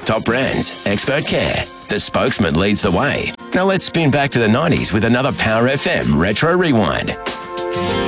top brands, expert care. The spokesman leads the way. Now let's spin back to the 90s with another Power FM Retro Rewind.